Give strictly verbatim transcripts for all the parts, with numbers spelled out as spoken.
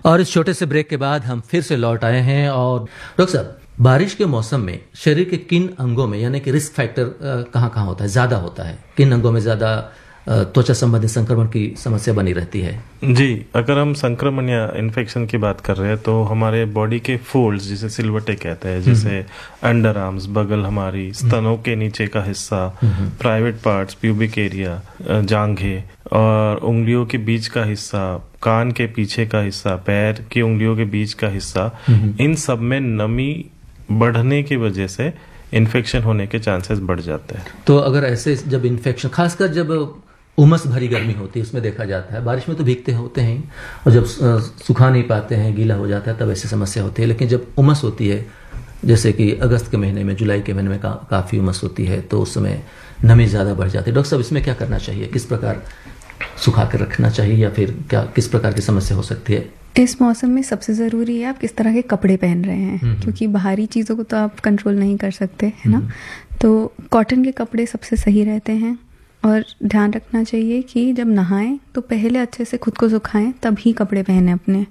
और इस छोटे से ब्रेक के बाद हम फिर से लौट आए हैं। और डॉक्टर साहब, बारिश के मौसम में शरीर के किन अंगों में यानी कि रिस्क फैक्टर कहाँ कहाँ होता है, ज्यादा होता है, किन अंगों में ज्यादा त्वचा संबंधी संक्रमण की समस्या बनी रहती है? जी, अगर हम संक्रमण या इन्फेक्शन की बात कर रहे हैं तो हमारे बॉडी के फोल्ड्स, जिसे सिलवटे कहते हैं, जैसे अंडर आर्म्स, बगल, हमारी स्तनों के नीचे का हिस्सा, प्राइवेट पार्ट्स, प्यूबिक एरिया, जांघें और उंगलियों के बीच का हिस्सा, कान के पीछे का हिस्सा, पैर की उंगलियों के बीच का हिस्सा, इन सब में नमी बढ़ने की वजह से इन्फेक्शन होने के चांसेस बढ़ जाते हैं। तो अगर ऐसे जब इन्फेक्शन, खासकर जब उमस भरी गर्मी होती है उसमें देखा जाता है, बारिश में तो भीगते होते हैं और जब सुखा नहीं पाते हैं, गीला हो जाता है, तब ऐसी समस्या होती है। लेकिन जब उमस होती है, जैसे कि अगस्त के महीने में, जुलाई के महीने में का, काफ़ी उमस होती है, तो उस समय नमी ज़्यादा बढ़ जाती है। डॉक्टर साहब, इसमें क्या करना चाहिए? किस प्रकार सुखा कर रखना चाहिए या फिर क्या किस प्रकार की समस्या हो सकती है? इस मौसम में सबसे ज़रूरी है आप किस तरह के कपड़े पहन रहे हैं, क्योंकि बाहरी चीज़ों को तो आप कंट्रोल नहीं कर सकते, है ना। तो कॉटन के कपड़े सबसे सही रहते हैं। और ध्यान रखना चाहिए कि जब नहाएं तो पहले अच्छे से खुद को सुखाएं, तभी कपड़े पहने अपने।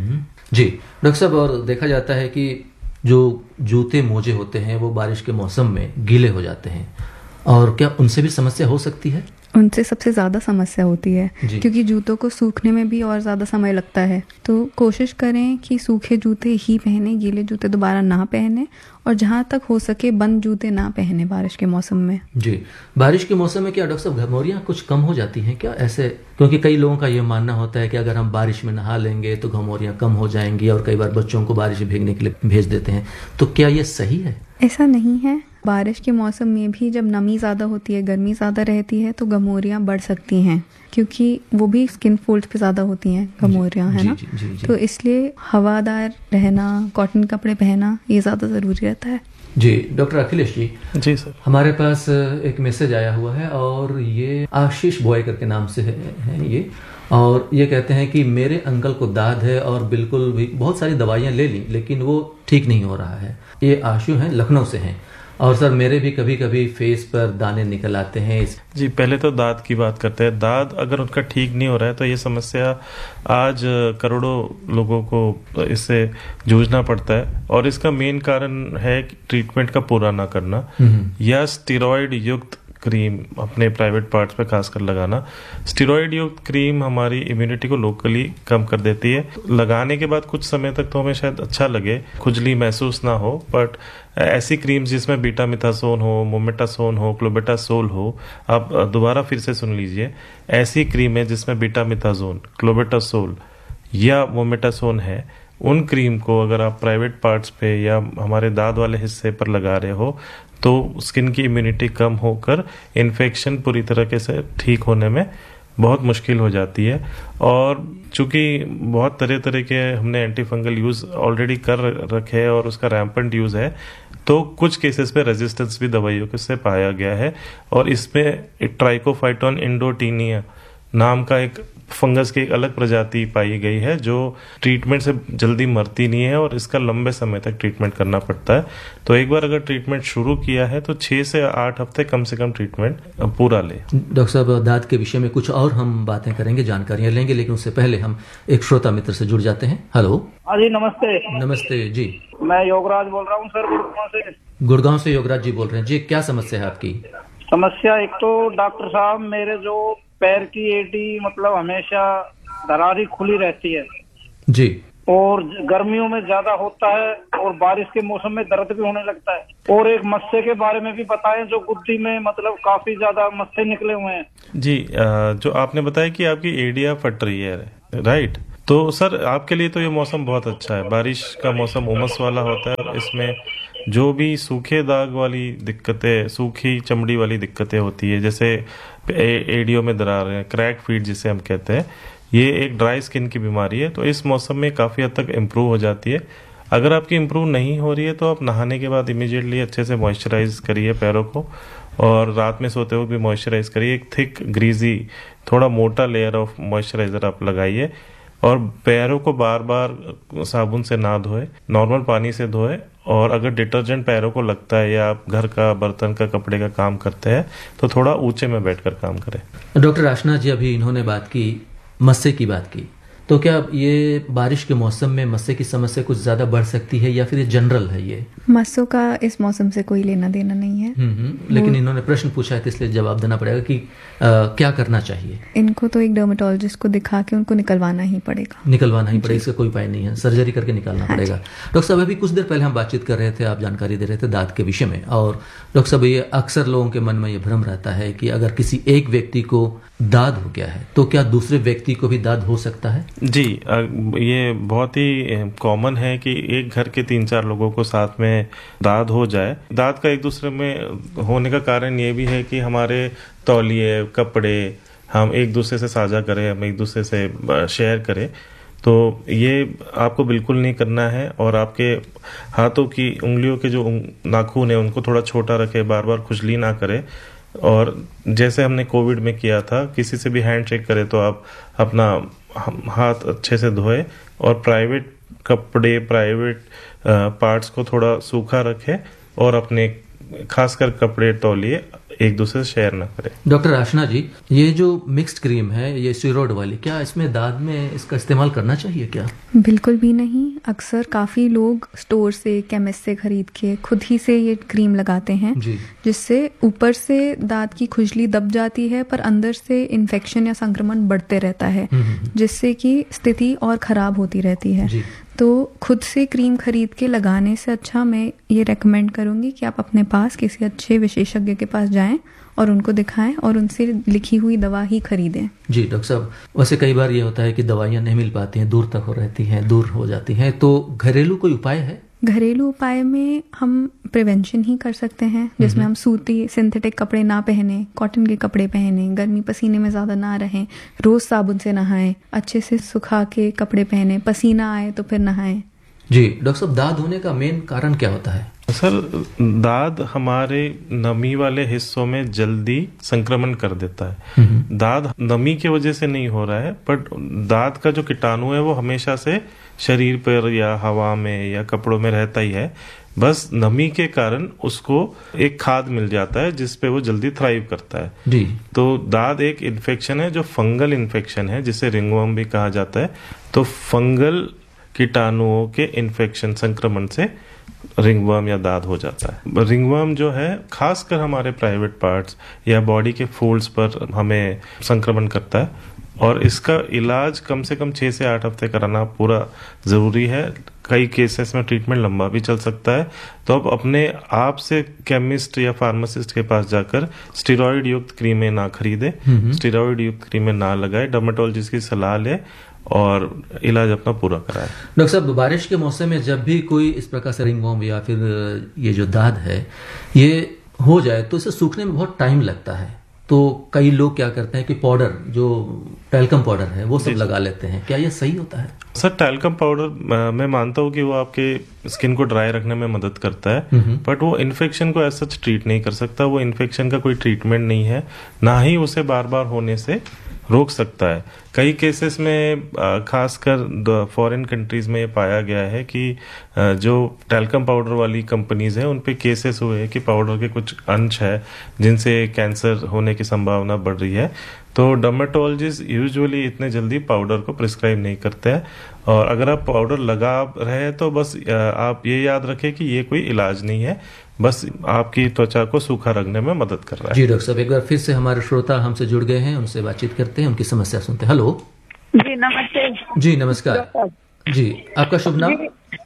जी डॉक्टर साहब, और देखा जाता है कि जो जूते मोजे होते हैं वो बारिश के मौसम में गीले हो जाते हैं, और क्या उनसे भी समस्या हो सकती है? उनसे सबसे ज़्यादा समस्या होती है, क्योंकि जूतों को सूखने में भी और ज़्यादा समय लगता है। तो कोशिश करें कि सूखे जूते ही पहने, गीले जूते दोबारा ना पहने, और जहाँ तक हो सके बंद जूते ना पहने बारिश के मौसम में। जी, बारिश के मौसम में क्या डॉक्टर साहब घमौरियाँ कुछ कम हो जाती हैं क्या ऐसे? क्योंकि कई लोगों का ये मानना होता है कि अगर हम बारिश में नहा लेंगे तो घमौरियाँ कम हो जाएंगी, और कई बार बच्चों को बारिश में भीगने के लिए भेज देते हैं, तो क्या ये सही है? ऐसा नहीं है। बारिश के मौसम में भी जब नमी ज़्यादा होती है, गर्मी ज़्यादा रहती है, तो घमौरियाँ बढ़ सकती हैं, क्योंकि वो भी स्किन फोल्ड्स पे ज़्यादा होती हैं घमौरियाँ, है ना। जी, जी, जी, तो इसलिए हवादार रहना, कॉटन कपड़े पहना, ये ज़्यादा ज़रूरी रहता है। जी डॉक्टर अखिलेश जी। जी सर, हमारे पास एक मैसेज आया हुआ है, और ये आशीष बॉय करके नाम से है, है ये, और ये कहते हैं कि मेरे अंकल को दाद है और बिल्कुल भी बहुत सारी दवाइयाँ ले ली लेकिन वो ठीक नहीं हो रहा है। ये आशु हैं, लखनऊ से हैं, और सर मेरे भी कभी कभी फेस पर दाने निकल आते हैं। जी, पहले तो दाद की बात करते हैं। दाद अगर उनका ठीक नहीं हो रहा है तो ये समस्या आज करोड़ों लोगों को इससे जूझना पड़ता है, और इसका मेन कारण है ट्रीटमेंट का पूरा ना करना या स्टेरॉइड युक्त क्रीम अपने प्राइवेट पार्ट्स पे खासकर लगाना। स्टेरॉइड युक्त क्रीम हमारी इम्यूनिटी को लोकली कम कर देती है। लगाने के बाद कुछ समय तक तो हमें शायद अच्छा लगे, खुजली महसूस ना हो, बट ऐसी क्रीम्स जिसमें बीटामिथासोन हो, मोमेटासोन हो, क्लोबेटासोल हो, आप दोबारा फिर से सुन लीजिए, ऐसी क्रीम है जिसमें बीटामिथासोन, क्लोबेटासोल या मोमेटासोन है, उन क्रीम को अगर आप प्राइवेट पार्ट्स पे या हमारे दाद वाले हिस्से पर लगा रहे हो तो स्किन की इम्यूनिटी कम होकर इन्फेक्शन पूरी तरीके से ठीक होने में बहुत मुश्किल हो जाती है। और चूंकि बहुत तरह तरह के हमने एंटी फंगल यूज ऑलरेडी कर रखे हैं और उसका रैम्पेंट यूज है, तो कुछ केसेस में रेजिस्टेंस भी दवाइयों के से पाया गया है। और इसमें एक ट्राइकोफाइटोन इंडोटीनिया नाम का एक फंगस की एक अलग प्रजाति पाई गई है जो ट्रीटमेंट से जल्दी मरती नहीं है, और इसका लंबे समय तक ट्रीटमेंट करना पड़ता है। तो एक बार अगर ट्रीटमेंट शुरू किया है तो छह से आठ हफ्ते कम से कम ट्रीटमेंट पूरा ले। डॉक्टर साहब, दाद के विषय में कुछ और हम बातें करेंगे, जानकारियां लेंगे, लेकिन उससे पहले हम एक श्रोता मित्र से जुड़ जाते हैं। हेलो। हाँ जी, नमस्ते। नमस्ते जी, मैं योगराज बोल रहा हूँ सर, गुड़गांव से। गुड़गांव से योगराज जी बोल रहे हैं जी, क्या समस्या है आपकी? समस्या एक तो डॉक्टर साहब, मेरे जो पैर की एड़ी मतलब हमेशा दरारी खुली रहती है जी, और गर्मियों में ज्यादा होता है, और बारिश के मौसम में दर्द भी होने लगता है। और एक मस्से के बारे में भी बताएं, जो गुद्दी में मतलब काफी ज्यादा मस्से निकले हुए हैं। जी, जो आपने बताया कि आपकी एड़ियां फट रही है, राइट, तो सर आपके लिए तो ये मौसम बहुत अच्छा है। बारिश का मौसम उमस वाला होता है, इसमें जो भी सूखे दाग वाली दिक्कतें, सूखी चमड़ी वाली दिक्कतें होती है, जैसे एड़ियों में दरार है, क्रैक फीट जिसे हम कहते हैं, ये एक ड्राई स्किन की बीमारी है, तो इस मौसम में काफ़ी हद तक इम्प्रूव हो जाती है। अगर आपकी इम्प्रूव नहीं हो रही है तो आप नहाने के बाद इमीडिएटली अच्छे से मॉइस्चराइज करिए पैरों को, और रात में सोते हुए भी मॉइस्चराइज करिए। एक थिक ग्रीजी थोड़ा मोटा लेयर ऑफ मॉइस्चराइजर आप लगाइए, और पैरों को बार बार साबुन से ना धोए, नॉर्मल पानी से धोए, और अगर डिटर्जेंट पैरों को लगता है या आप घर का बर्तन का कपड़े का काम करते हैं तो थोड़ा ऊंचे में बैठकर काम करें। डॉक्टर आशना जी, अभी इन्होंने बात की, मस्से की बात की, तो क्या ये बारिश के मौसम में मस्से की समस्या कुछ ज्यादा बढ़ सकती है या फिर ये जनरल है? ये मस्सों का इस मौसम से कोई लेना देना नहीं है। हम्म लेकिन इन्होंने प्रश्न पूछा है तो इसलिए जवाब देना पड़ेगा कि आ, क्या करना चाहिए। इनको तो एक डर्मेटोलॉजिस्ट को दिखा के उनको निकलवाना ही पड़ेगा। निकलवाना ही पड़ेगा, इसका कोई उपाय नहीं है, सर्जरी करके निकालना हाँ पड़ेगा। डॉक्टर साहब अभी कुछ देर पहले हम बातचीत कर रहे थे, आप जानकारी दे रहे थे दांत के विषय में, और डॉक्टर साहब ये अक्सर लोगों के मन में ये भ्रम रहता है कि अगर किसी एक व्यक्ति को दाद हो गया है तो क्या दूसरे व्यक्ति को भी दाद हो सकता है? जी, ये बहुत ही कॉमन है कि एक घर के तीन चार लोगों को साथ में दाद हो जाए। दाद का एक दूसरे में होने का कारण ये भी है कि हमारे तौलिए, कपड़े हम एक दूसरे से साझा करें, हम एक दूसरे से शेयर करें, तो ये आपको बिल्कुल नहीं करना है। और आपके हाथों की उंगलियों के जो नाखून है उनको थोड़ा छोटा रखें, बार बार खुजली ना करें। और जैसे हमने कोविड में किया था, किसी से भी हैंड शेक करें तो आप अपना हाथ अच्छे से धोए और प्राइवेट कपड़े, प्राइवेट पार्ट्स को थोड़ा सूखा रखें और अपने खासकर कपड़े, तौलिए एक दूसरे से शेयर ना करें। डॉक्टर आशना जी, ये जो मिक्स्ड क्रीम है, ये स्टेरॉइड वाली, क्या इसमें दाद में इसका इस्तेमाल करना चाहिए क्या? बिल्कुल भी नहीं। अक्सर काफ़ी लोग स्टोर से, केमिस्ट से खरीद के खुद ही से ये क्रीम लगाते हैं, जिससे ऊपर से दांत की खुजली दब जाती है पर अंदर से इन्फेक्शन या संक्रमण बढ़ते रहता है, जिससे कि स्थिति और ख़राब होती रहती है। तो खुद से क्रीम खरीद के लगाने से अच्छा मैं ये रेकमेंड करूँगी कि आप अपने पास किसी अच्छे विशेषज्ञ के पास जाएं और उनको दिखाएं और उनसे लिखी हुई दवा ही खरीदें। जी डॉक्टर साहब, वैसे कई बार ये होता है कि दवाइयाँ नहीं मिल पाती हैं, दूर तक हो रहती हैं, दूर हो जाती हैं, तो घरेलू कोई उपाय है? घरेलू उपाय में हम प्रिवेंशन ही कर सकते हैं, जिसमें हम सूती सिंथेटिक कपड़े ना पहने, कॉटन के कपड़े पहने, गर्मी पसीने में ज़्यादा ना रहें, रोज़ साबुन से नहाएं, अच्छे से सुखा के कपड़े पहने, पसीना आए तो फिर नहाएं। जी डॉक्टर साहब, दाद होने का मेन कारण क्या होता है? सर, दाद हमारे नमी वाले हिस्सों में जल्दी संक्रमण कर देता है। दाद नमी की वजह से नहीं हो रहा है, बट दाद का जो कीटाणु है वो हमेशा से शरीर पर या हवा में या कपड़ों में रहता ही है। बस नमी के कारण उसको एक खाद मिल जाता है जिसपे वो जल्दी थ्राइव करता है। जी। तो दाद एक इन्फेक्शन है जो फंगल इन्फेक्शन है, जिसे रिंगवर्म भी कहा जाता है। तो फंगल कीटाणुओं के इन्फेक्शन, संक्रमण से रिंगवर्म या दाद हो जाता है। रिंगवर्म जो है खासकर हमारे प्राइवेट पार्ट्स या बॉडी के फोल्ड्स पर हमें संक्रमण करता है, और इसका इलाज कम से कम छह से आठ हफ्ते कराना पूरा जरूरी है। कई केसेस में ट्रीटमेंट लंबा भी चल सकता है। तो अब अपने आप से केमिस्ट या फार्मासिस्ट के पास जाकर स्टेरॉइड युक्त क्रीमें ना खरीदे, स्टेरॉइड युक्त क्रीमें ना लगाए, डर्मेटोलॉजिस्ट की सलाह ले और इलाज अपना पूरा कराए। डॉक्टर साहब, बारिश के मौसम में जब भी कोई इस प्रकार से रिंगवर्म या फिर ये जो दाद है ये हो जाए तो इसे सूखने में बहुत टाइम लगता है, तो कई लोग क्या करते हैं कि पाउडर, जो टैल्कम पाउडर है, वो सब लगा लेते हैं। क्या ये सही होता है? सर, टैल्कम पाउडर मैं मानता हूँ कि वो आपके स्किन को ड्राई रखने में मदद करता है, बट वो इन्फेक्शन को ऐसा ट्रीट नहीं कर सकता। वो इन्फेक्शन का कोई ट्रीटमेंट नहीं है, ना ही उसे बार बार होने से रोक सकता है। कई केसेस में खासकर फॉरेन कंट्रीज में ये पाया गया है कि जो टैल्कम पाउडर वाली कंपनीज हैं उन पे केसेस हुए हैं कि पाउडर के कुछ अंश है जिनसे कैंसर होने की संभावना बढ़ रही है। तो डर्मेटोलॉजिस्ट यूजुअली इतने जल्दी पाउडर को प्रिस्क्राइब नहीं करते हैं, और अगर आप पाउडर लगा रहे हैं तो बस आप ये याद रखें कि ये कोई इलाज नहीं है, बस आपकी त्वचा को सूखा रखने में मदद कर रहा है। जी डॉक्टर साहब, एक बार फिर से हमारे श्रोता हमसे जुड़ गए हैं, उनसे बातचीत करते हैं, उनकी समस्या सुनते हैं। हेलो जी, नमस्ते। जी नमस्कार जी, आपका शुभ नाम?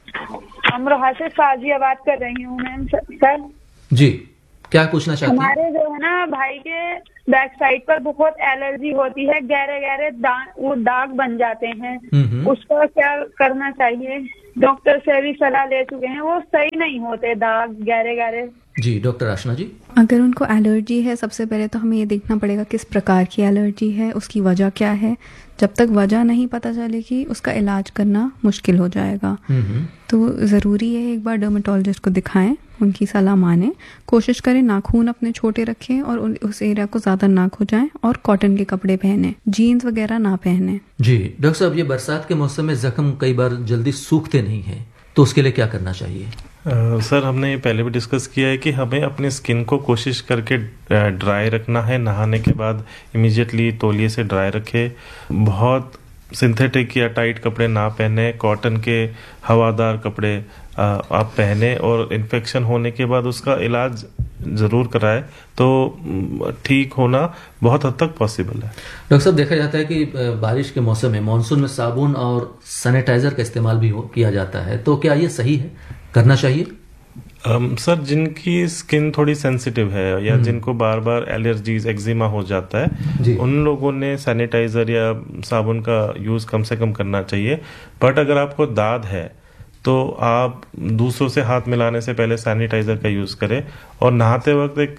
अमरोहा से साजिया बात कर रही हूँ मैम। सर जी, क्या पूछना चाहती हैं? हमारे जो है ना भाई के बैक साइड पर बहुत एलर्जी होती है, गहरे गहरे वो दाग बन जाते हैं, उसका क्या करना चाहिए? डॉक्टर से भी सलाह ले चुके हैं, वो सही नहीं होते दाग गहरे गहरे। जी डॉक्टर आशना जी, अगर उनको एलर्जी है, सबसे पहले तो हमें ये देखना पड़ेगा किस प्रकार की एलर्जी है, उसकी वजह क्या है। जब तक वजह नहीं पता चलेगी उसका इलाज करना मुश्किल हो जाएगा। तो ज़रूरी है एक बार डर्मेटोलॉजिस्ट को दिखाएं, उनकी सलाह माने, कोशिश करें नाखून अपने छोटे रखें और उस एरिया को ज़्यादा ना खुजाएं, और कॉटन के कपड़े पहने, जीन्स वगैरह ना पहने। जी डॉक्टर साहब, ये बरसात के मौसम में जख्म कई बार जल्दी सूखते नहीं है, तो उसके लिए क्या करना चाहिए? Uh, सर, हमने ये पहले भी डिस्कस किया है कि हमें अपनी स्किन को कोशिश करके ड्राई रखना है। नहाने के बाद इमीडिएटली तौलिए से ड्राई रखे। बहुत सिंथेटिक या टाइट कपड़े ना पहने, कॉटन के हवादार कपड़े आप पहने और इन्फेक्शन होने के बाद उसका इलाज जरूर कराए तो ठीक होना बहुत हद तक पॉसिबल है। डॉक्टर साहब, देखा जाता है कि बारिश के मौसम में मानसून में साबुन और सैनिटाइजर का इस्तेमाल भी किया जाता है, तो क्या ये सही है, करना चाहिए? um, सर, जिनकी स्किन थोड़ी सेंसिटिव है या जिनको बार बार एलर्जीज, एक्जिमा हो जाता है, उन लोगों ने सैनिटाइजर या साबुन का यूज कम से कम करना चाहिए। बट अगर आपको दाद है तो आप दूसरों से हाथ मिलाने से पहले सैनिटाइजर का यूज करें और नहाते वक्त एक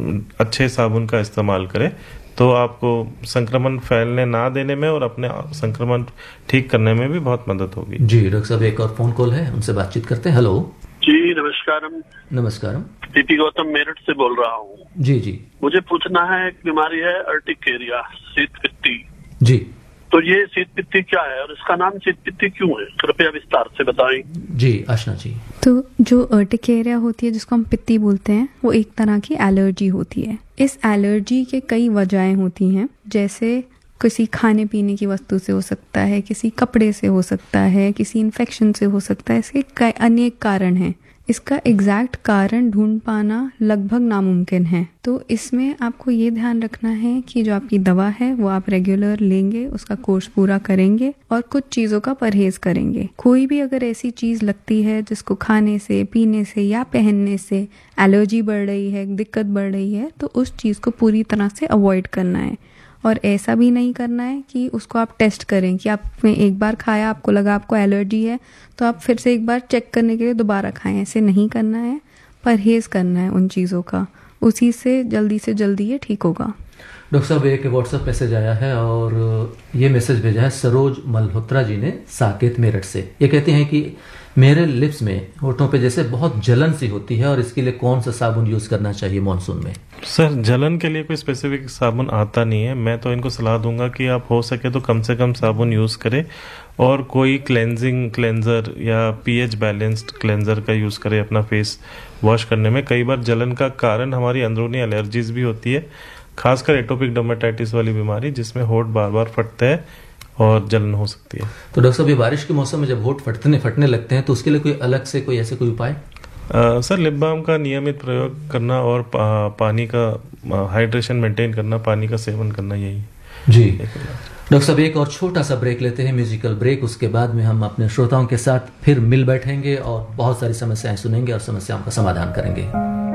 अच्छे साबुन का इस्तेमाल करें, तो आपको संक्रमण फैलने ना देने में और अपने संक्रमण ठीक करने में भी बहुत मदद होगी। जी डॉक्टर साहब, एक और फोन कॉल है, उनसे बातचीत करते हैं। हेलो जी, नमस्कारम। नमस्कारम। पीपी गौतम मेरठ से बोल रहा हूँ। जी जी। मुझे पूछना है, एक बीमारी है अर्टिकेरिया, शीत पित्ती। जी। तो ये शीत पित्ती क्या है और इसका नाम शीत पित्ती क्यों है, कृपया विस्तार से बताएं। जी आशना जी। तो जो अर्टिकेरिया होती है, जिसको हम पित्ती बोलते हैं, वो एक तरह की एलर्जी होती है। इस एलर्जी के कई वजहें होती हैं, जैसे किसी खाने पीने की वस्तु से हो सकता है, किसी कपड़े से हो सकता है, किसी इन्फेक्शन से हो सकता है। इसके अनेक कारण हैं। इसका एग्जैक्ट कारण ढूंढ पाना लगभग नामुमकिन है। तो इसमें आपको ये ध्यान रखना है कि जो आपकी दवा है वो आप रेगुलर लेंगे, उसका कोर्स पूरा करेंगे और कुछ चीज़ों का परहेज करेंगे। कोई भी अगर ऐसी चीज़ लगती है जिसको खाने से, पीने से या पहनने से एलर्जी बढ़ रही है, दिक्कत बढ़ रही है, तो उस चीज़ को पूरी तरह से अवॉइड करना है। और ऐसा भी नहीं करना है कि उसको आप टेस्ट करें कि आपने एक बार खाया, आपको लगा आपको एलर्जी है, तो आप फिर से एक बार चेक करने के लिए दोबारा खाएं। ऐसे नहीं करना है, परहेज करना है उन चीज़ों का, उसी से जल्दी से जल्दी ये ठीक होगा। डॉक्टर साहब, एक व्हाट्सएप मैसेज आया है और ये मैसेज भेजा है सरोज मल्होत्रा जी ने साकेत मेरठ से। ये कहते हैं कि मेरे लिप्स में, होठों पे जैसे बहुत जलन सी होती है और इसके लिए कौन सा साबुन यूज करना चाहिए मानसून में? सर, जलन के लिए कोई स्पेसिफिक साबुन आता नहीं है। मैं तो इनको सलाह दूंगा कि आप हो सके तो कम से कम साबुन यूज करें और कोई क्लेंजिंग क्लेंजर या पीएच बैलेंस्ड क्लेंजर का यूज करें अपना फेस वॉश करने में। कई बार जलन का कारण हमारी अंदरूनी एलर्जीज भी होती है, खासकर एटोपिक डर्मेटाइटिस वाली बीमारी, जिसमें होठ बार बार फटते हैं और जलन हो सकती है। तो डॉक्टर साहब, ये बारिश के मौसम में जब होठ फटने फटने लगते हैं तो उसके लिए कोई अलग से कोई ऐसे कोई उपाय? आ, सर, लिप बाम का नियमित प्रयोग करना और पा, पानी का हाइड्रेशन मेंटेन करना, पानी का सेवन करना, यही जी। डॉक्टर साहब, एक और छोटा सा ब्रेक लेते हैं, म्यूजिकल ब्रेक। उसके बाद में हम अपने श्रोताओं के साथ फिर मिल बैठेंगे और बहुत सारी समस्याएं सुनेंगे और समस्याओं का समाधान करेंगे।